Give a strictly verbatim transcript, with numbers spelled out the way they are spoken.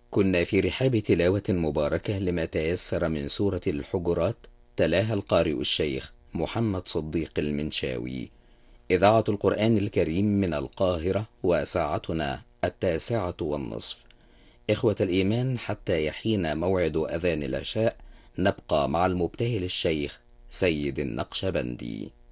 كنا في رحاب تلاوة مباركة لما تيسر من سورة الحجرات، تلاها القارئ الشيخ محمد صديق المنشاوي. إذاعة القرآن الكريم من القاهرة، وساعتنا التاسعة والنصف. إخوة الإيمان، حتى يحين موعد أذان العشاء نبقى مع المبتهل الشيخ سيد النقشبندي.